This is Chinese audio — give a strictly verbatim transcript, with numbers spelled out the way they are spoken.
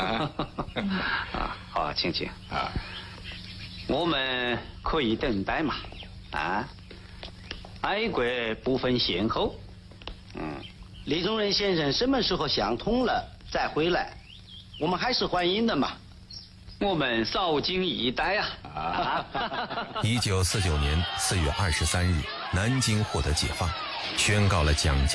啊，啊，好，请请啊，我们可以等待嘛，啊，爱国不分先后。嗯， 李宗仁先生什么时候想通了再回来，我们还是欢迎的嘛。 我们扫经以待啊！啊， 一九四九年四月二十三日，南京获得解放，宣告了蒋介